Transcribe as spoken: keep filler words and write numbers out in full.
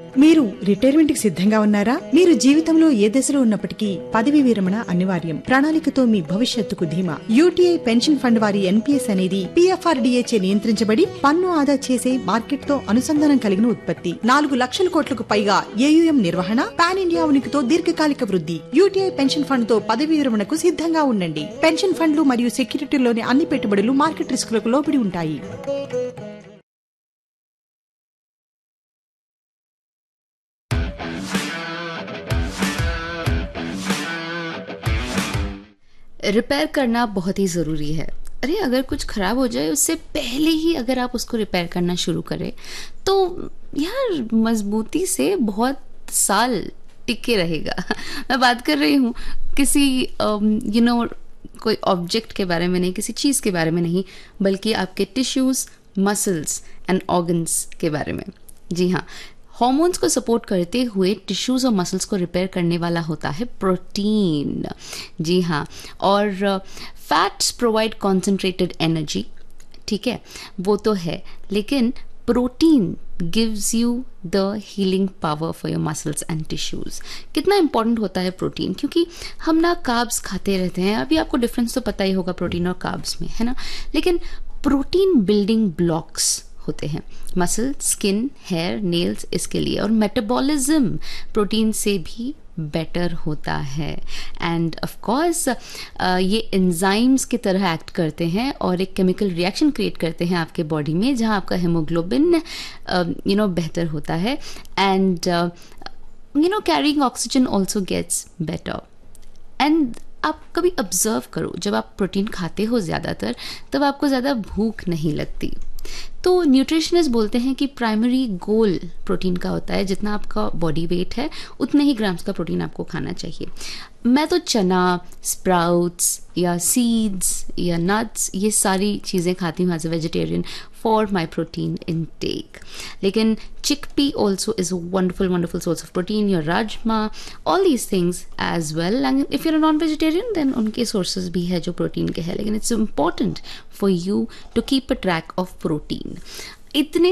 మీరు రిటైర్మెంట్ కి సిద్ధంగా ఉన్నారా? మీరు జీవితంలో ఏ దశలో ఉన్నప్పటికీ పదవి విరమణ అనివార్యం. ప్రణాళికతో మీ భవిష్యత్తుకు ధీమా. యూటీఐ పెన్షన్ ఫండ్ వారి ఎన్పీఎస్ అనేది పీఎఫ్ఆర్డీఏ చే నియంత్రించబడి పన్ను ఆదా చేసే మార్కెట్ తో అనుసంధానం కలిగిన ఉత్పత్తి. నాలుగు లక్షల కోట్లకు పైగా ఏయుఎం నిర్వహణ, పాన్ ఇండియా ఉనికితో దీర్ఘకాలిక వృద్ధి. యూటీఐ పెన్షన్ ఫండ్ తో పదవి విరమణకు సిద్ధంగా ఉండండి. పెన్షన్ ఫండ్లు మరియు సెక్యూరిటీలోని అన్ని పెట్టుబడులు మార్కెట్ రిస్కులకు లోబడి ఉంటాయి. रिपेयर करना बहुत ही ज़रूरी है. अरे अगर कुछ ख़राब हो जाए उससे पहले ही अगर आप उसको रिपेयर करना शुरू करें तो यार मजबूती से बहुत साल टिके रहेगा. मैं बात कर रही हूँ किसी यू नो कोई ऑब्जेक्ट के बारे में नहीं, किसी चीज़ के बारे में नहीं, बल्कि आपके टिश्यूज़, मसल्स एंड ऑर्गन्स के बारे में. जी हाँ, हॉर्मोन्स को सपोर्ट करते हुए टिश्यूज़ और मसल्स को रिपेयर करने वाला होता है प्रोटीन. जी हाँ, और फैट्स प्रोवाइड कॉन्सेंट्रेटेड एनर्जी. ठीक है, वो तो है, लेकिन protein gives you the healing power for your muscles and tissues. कितना इंपॉर्टेंट होता है प्रोटीन, क्योंकि हम ना कार्ब्स खाते रहते हैं. अभी आपको डिफरेंस तो पता ही होगा प्रोटीन और कार्ब्स में, है ना. लेकिन प्रोटीन बिल्डिंग ब्लॉक्स होते हैं. मसल, स्किन, हेयर, नेल्स इसके लिए. और मेटाबॉलिज्म प्रोटीन से भी बेटर होता है. एंड ऑफ कोर्स ये एंजाइम्स की तरह एक्ट करते हैं और एक केमिकल रिएक्शन क्रिएट करते हैं आपके बॉडी में, जहां आपका हेमोग्लोबिन यू नो बेहतर होता है. And you know carrying oxygen also gets better. And आप कभी ऑब्जर्व करो, जब आप प्रोटीन खाते हो ज़्यादातर, तब आपको ज़्यादा भूख नहीं लगती. तो न्यूट्रिशनिस्ट बोलते हैं कि प्राइमरी गोल प्रोटीन का होता है, जितना आपका बॉडी वेट है उतने ही ग्राम्स का प्रोटीन आपको खाना चाहिए. मैं तो चना, स्प्राउट्स या सीड्स या नट्स, ये सारी चीज़ें खाती हूँ as a vegetarian for my protein intake. लेकिन chickpea also is a wonderful wonderful source of protein. Your rajma, all these things as well. And if you're a non vegetarian then उनके sources भी है जो प्रोटीन के है. लेकिन it's important for you to keep a track of protein. इतने